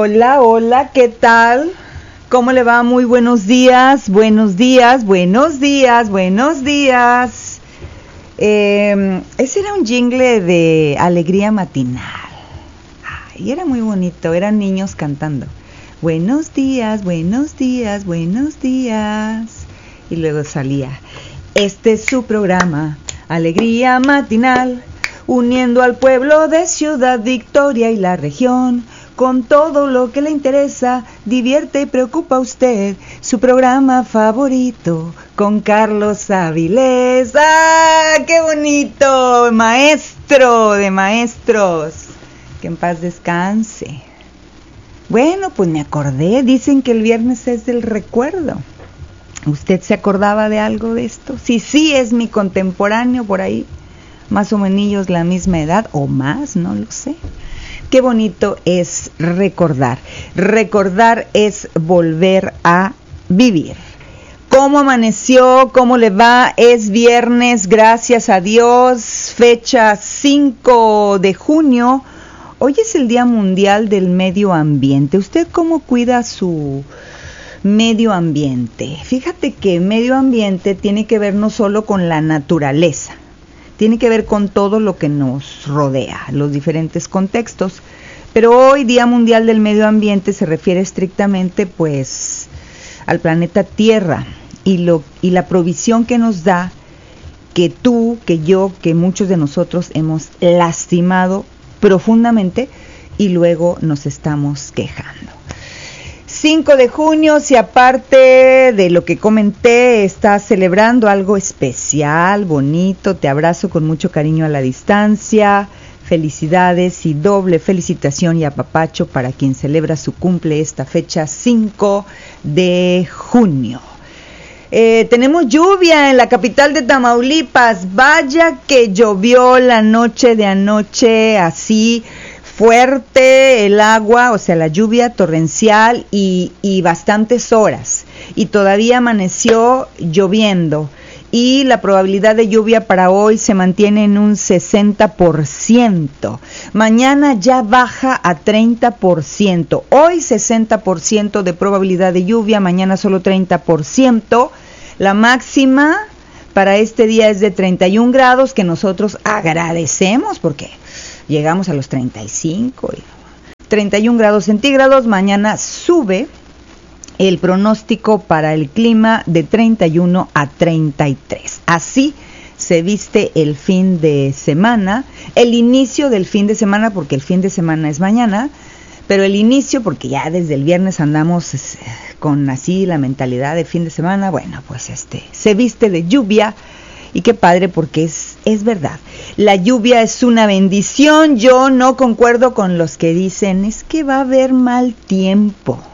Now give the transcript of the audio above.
Hola, hola, ¿qué tal? ¿Cómo le va? Muy buenos días, buenos días, buenos días, buenos días. Ese era un jingle de Alegría Matinal. Y era muy bonito, eran niños cantando. Buenos días, buenos días, buenos días. Y luego salía, este es su programa, Alegría Matinal, uniendo al pueblo de Ciudad Victoria y la región, con todo lo que le interesa, divierte y preocupa a usted, su programa favorito, con Carlos Avilés. ¡Ah, qué bonito! Maestro de maestros, que en paz descanse. Bueno, pues me acordé, dicen que el viernes es del recuerdo. ¿Usted se acordaba de algo de esto? Sí, es mi contemporáneo por ahí, más o menos la misma edad o más, no lo sé. Qué bonito es recordar. Recordar es volver a vivir. ¿Cómo amaneció? ¿Cómo le va? Es viernes, gracias a Dios, fecha 5 de junio. Hoy es el Día Mundial del Medio Ambiente. ¿Usted cómo cuida su medio ambiente? Fíjate que medio ambiente tiene que ver no solo con la naturaleza, tiene que ver con todo lo que nos rodea, los diferentes contextos. Pero hoy, Día Mundial del Medio Ambiente, se refiere estrictamente pues al planeta Tierra y la provisión que nos da, que tú, que yo, que muchos de nosotros hemos lastimado profundamente y luego nos estamos quejando. 5 de junio, si aparte de lo que comenté, estás celebrando algo especial, bonito, te abrazo con mucho cariño a la distancia, felicidades y doble felicitación y apapacho para quien celebra su cumple esta fecha 5 de junio. Tenemos lluvia en la capital de Tamaulipas, vaya que llovió la noche de anoche, así fuerte el agua, o sea la lluvia torrencial y bastantes horas, y todavía amaneció lloviendo, y la probabilidad de lluvia para hoy se mantiene en un 60%, mañana ya baja a 30%, hoy 60% de probabilidad de lluvia, mañana solo 30%, la máxima para este día es de 31 grados, que nosotros agradecemos porque llegamos a los 35, 31 grados centígrados, mañana sube el pronóstico para el clima de 31 a 33. Así se viste el fin de semana, el inicio del fin de semana, porque el fin de semana es mañana, pero el inicio, porque ya desde el viernes andamos con así la mentalidad de fin de semana, bueno, pues se viste de lluvia. Y qué padre, porque es verdad, la lluvia es una bendición. Yo no concuerdo con los que dicen, es que va a haber mal tiempo.